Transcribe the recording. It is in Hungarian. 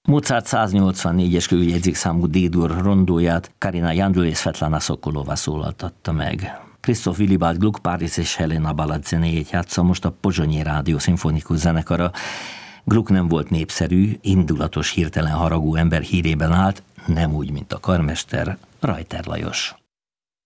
Mozart 184-es kőjegyzékszámú D-dur rondóját Karina Jandl és Svetlana Sokolova szólaltatta meg. Christoph Willibald Gluck, Párizs és Helena Ballad zenéjét játsza most a Pozsonyi Rádió szimfonikus zenekara. Gluck nem volt népszerű, indulatos, hirtelen haragú ember hírében állt, nem úgy, mint a karmester, Rajter Lajos.